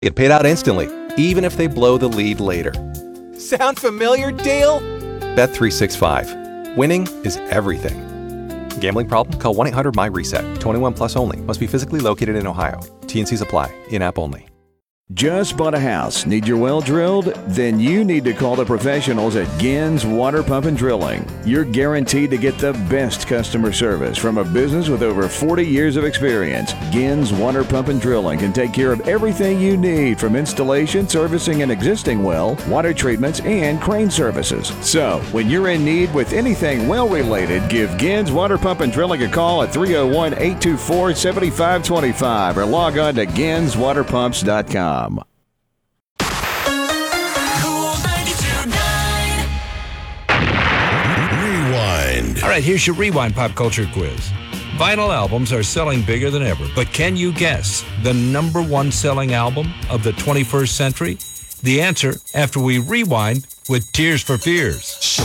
Get paid out instantly, even if they blow the lead later. Sound familiar, Dale? Bet365. Winning is everything. Gambling problem? Call 1-800-MY-RESET. 21 plus only. Must be physically located in Ohio. T&Cs apply. In-app only. Just bought a house? Need your well drilled? Then you need to call the professionals at Gins Water Pump and Drilling. You're guaranteed to get the best customer service from a business with over 40 years of experience. Gins Water Pump and Drilling can take care of everything you need, from installation, servicing an existing well, water treatments, and crane services. So, when you're in need with anything well-related, give Gins Water Pump and Drilling a call at 301-824-7525 or log on to ginswaterpumps.com. Cool 92.9. Rewind. All right, here's your Rewind pop culture quiz. Vinyl albums are selling bigger than ever, but can you guess the number one selling album of the 21st century? The answer after we rewind with Tears for Fears.